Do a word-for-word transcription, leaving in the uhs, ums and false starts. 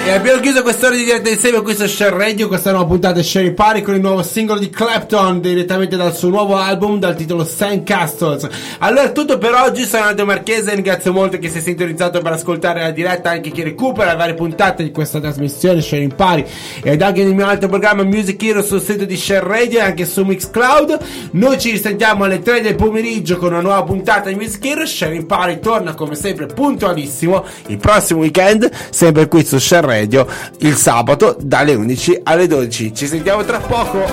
E abbiamo chiuso quest'ora di diretta insieme qui su Share Radio. Questa nuova puntata è Share Party con il nuovo singolo di Clapton direttamente dal suo nuovo album dal titolo Sandcastles. Allora è tutto per oggi, sono Aldo Marchese, ringrazio molto chi si è sintonizzato per ascoltare la diretta, anche chi recupera le varie puntate di questa trasmissione Share Party ed anche nel mio altro programma Music Hero sul sito di Share Radio e anche su Mixcloud. Noi ci risentiamo alle tre del pomeriggio con una nuova puntata di Music Hero. Share Party torna come sempre puntualissimo il prossimo weekend, sempre qui su Share Radio il sabato dalle undici alle dodici. Ci sentiamo tra poco.